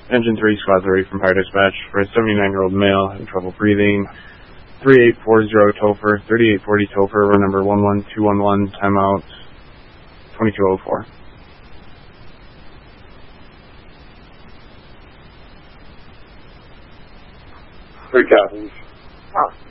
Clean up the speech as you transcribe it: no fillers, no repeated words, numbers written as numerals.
Engine 3, Squad 3 from Fire Dispatch for a 79-year-old male having trouble breathing. 3840 Topher, 3840 Topher, row number 11211, timeout 2204. 3 copies.